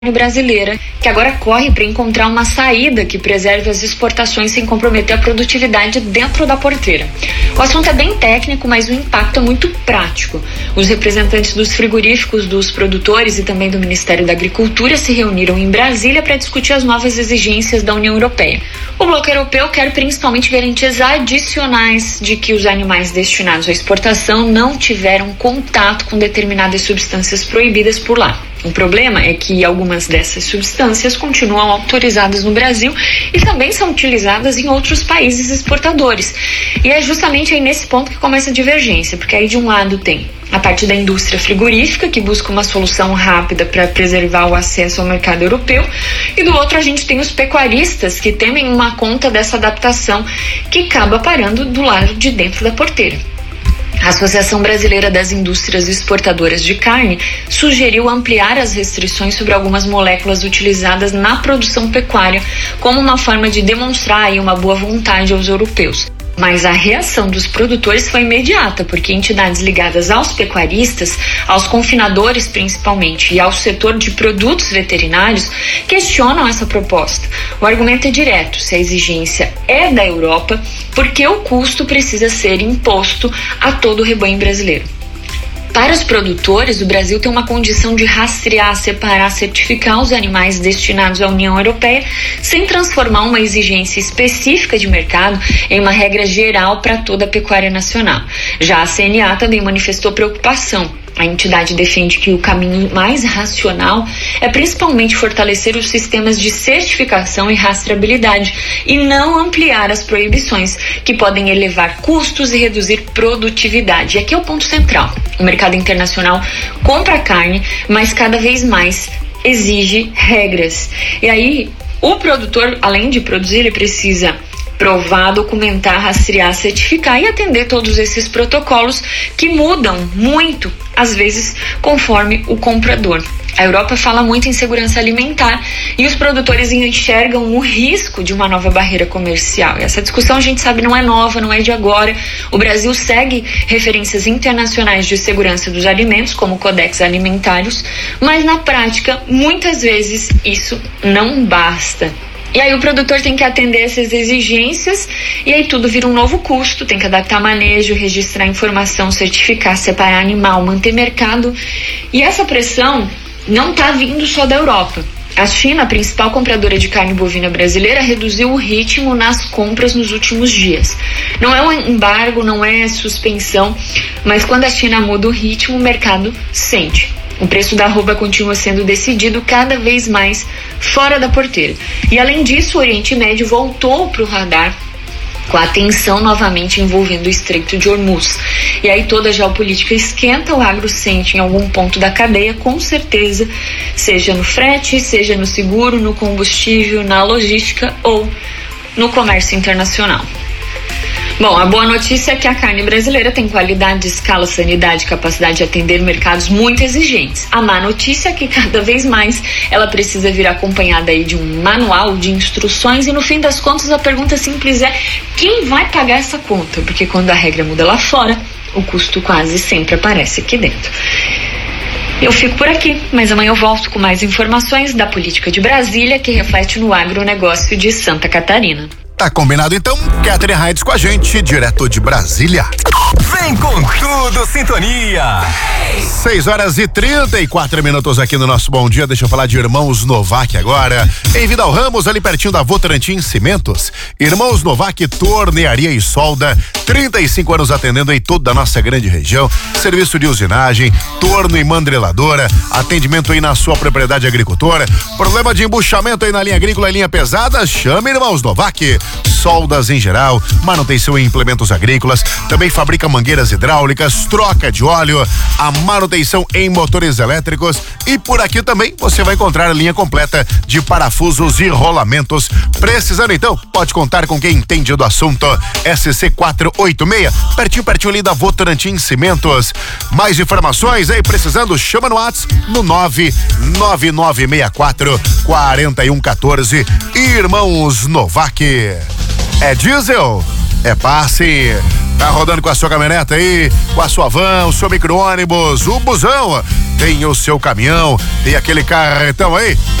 brasileira, que agora corre para encontrar uma saída que preserve as exportações sem comprometer a produtividade dentro da porteira. O assunto é bem técnico, mas o impacto é muito prático. Os representantes dos frigoríficos, dos produtores e também do Ministério da Agricultura se reuniram em Brasília para discutir as novas exigências da União Europeia. O bloco europeu quer principalmente garantias adicionais de que os animais destinados à exportação não tiveram contato com determinadas substâncias proibidas por lá. O problema é que algumas dessas substâncias continuam autorizadas no Brasil e também são utilizadas em outros países exportadores. E é justamente aí nesse ponto que começa a divergência, porque aí de um lado tem a parte da indústria frigorífica, que busca uma solução rápida para preservar o acesso ao mercado europeu, e do outro a gente tem os pecuaristas, que temem uma conta dessa adaptação que acaba parando do lado de dentro da porteira. A Associação Brasileira das Indústrias Exportadoras de Carne sugeriu ampliar as restrições sobre algumas moléculas utilizadas na produção pecuária como uma forma de demonstrar aí uma boa vontade aos europeus. Mas a reação dos produtores foi imediata, porque entidades ligadas aos pecuaristas, aos confinadores principalmente e ao setor de produtos veterinários questionam essa proposta. O argumento é direto: se a exigência é da Europa, por que o custo precisa ser imposto a todo o rebanho brasileiro? Para os produtores, o Brasil tem uma condição de rastrear, separar, certificar os animais destinados à União Europeia sem transformar uma exigência específica de mercado em uma regra geral para toda a pecuária nacional. Já a CNA também manifestou preocupação. A entidade defende que o caminho mais racional é principalmente fortalecer os sistemas de certificação e rastreabilidade e não ampliar as proibições, que podem elevar custos e reduzir produtividade. E aqui é o ponto central. O mercado internacional compra carne, mas cada vez mais exige regras. E aí, o produtor, além de produzir, ele precisa provar, documentar, rastrear, certificar e atender todos esses protocolos que mudam muito, às vezes, conforme o comprador. A Europa fala muito em segurança alimentar e os produtores enxergam o risco de uma nova barreira comercial. E essa discussão, a gente sabe, não é nova, não é de agora. O Brasil segue referências internacionais de segurança dos alimentos, como Codex Alimentários, mas na prática, muitas vezes, isso não basta. E aí o produtor tem que atender essas exigências e aí tudo vira um novo custo, tem que adaptar manejo, registrar informação, certificar, separar animal, manter mercado. E essa pressão não está vindo só da Europa. A China, a principal compradora de carne bovina brasileira, reduziu o ritmo nas compras nos últimos dias. Não é um embargo, não é suspensão, mas quando a China muda o ritmo, o mercado sente. O preço da arroba continua sendo decidido cada vez mais fora da porteira. E além disso, o Oriente Médio voltou para o radar com a atenção novamente envolvendo o Estreito de Hormuz. E aí toda a geopolítica esquenta, o agro sente em algum ponto da cadeia, com certeza, seja no frete, seja no seguro, no combustível, na logística ou no comércio internacional. Bom, a boa notícia é que a carne brasileira tem qualidade, escala, sanidade e capacidade de atender mercados muito exigentes. A má notícia é que cada vez mais ela precisa vir acompanhada aí de um manual de instruções e no fim das contas a pergunta simples é: quem vai pagar essa conta? Porque quando a regra muda lá fora, o custo quase sempre aparece aqui dentro. Eu fico por aqui, mas amanhã eu volto com mais informações da política de Brasília que reflete no agronegócio de Santa Catarina. Tá combinado então? Catherine Heinz com a gente, direto de Brasília. Vem com tudo, sintonia. 6h34 aqui no nosso Bom Dia. Deixa eu falar de Irmãos Novak agora. Em Vidal Ramos, ali pertinho da Votorantim Cimentos. Irmãos Novak, tornearia e solda. 35 anos atendendo em toda a nossa grande região. Serviço de usinagem, torno e mandreladora. Atendimento aí na sua propriedade agricultora. Problema de embuchamento aí na linha agrícola e linha pesada? Chame Irmãos Novak. Soldas em geral, manutenção em implementos agrícolas, também fabrica mangueiras hidráulicas, troca de óleo, a manutenção em motores elétricos e por aqui também você vai encontrar a linha completa de parafusos e rolamentos. Precisando então, pode contar com quem entende do assunto. SC 486, pertinho ali da Votorantim Cimentos. Mais informações aí, precisando, chama no WhatsApp no 99964-4114. Irmãos Novak. É diesel? É passe. Tá rodando com a sua caminhonete aí, com a sua van, o seu micro-ônibus, o busão. tem o seu caminhão, tem aquele carretão aí,